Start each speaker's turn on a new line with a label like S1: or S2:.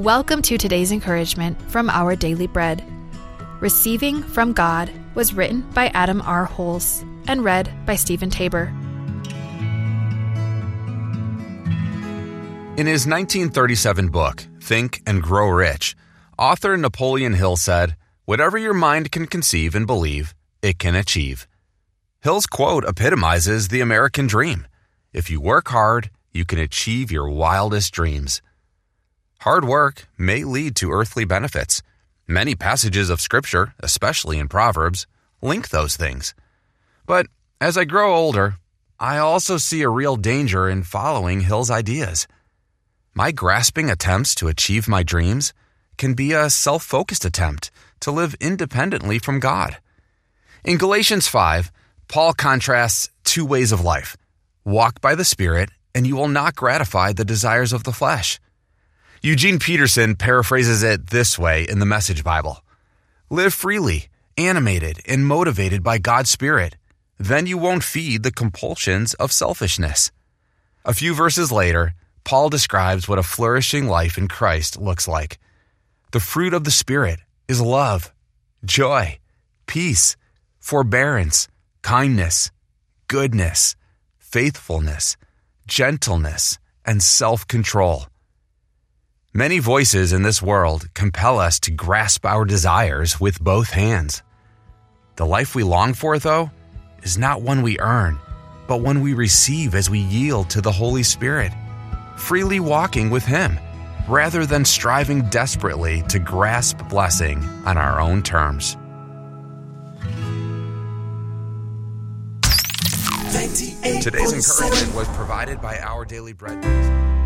S1: Welcome to today's encouragement from Our Daily Bread. Receiving from God was written by Adam R. Holes and read by Stephen Tabor.
S2: In his 1937 book, Think and Grow Rich, author Napoleon Hill said, "Whatever your mind can conceive and believe, it can achieve." Hill's quote epitomizes the American dream. If you work hard, you can achieve your wildest dreams. Hard work may lead to earthly benefits. Many passages of Scripture, especially in Proverbs, link those things. But as I grow older, I also see a real danger in following Hill's ideas. My grasping attempts to achieve my dreams can be a self-focused attempt to live independently from God. In Galatians 5, Paul contrasts two ways of life. Walk by the Spirit, and you will not gratify the desires of the flesh. Eugene Peterson paraphrases it this way in the Message Bible. Live freely, animated, and motivated by God's Spirit. Then you won't feed the compulsions of selfishness. A few verses later, Paul describes what a flourishing life in Christ looks like. The fruit of the Spirit is love, joy, peace, forbearance, kindness, goodness, faithfulness, gentleness, and self-control. Many voices in this world compel us to grasp our desires with both hands. The life we long for, though, is not one we earn, but one we receive as we yield to the Holy Spirit, freely walking with Him, rather than striving desperately to grasp blessing on our own terms. Today's encouragement was provided by Our Daily Bread.